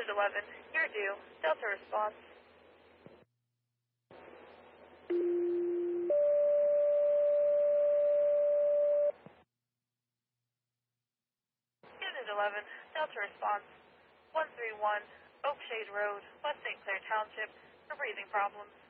Unit 11, you're due. Delta response. Unit 11, Delta response. 131 Oak Shade Road, West St. Clair Township, for breathing problems.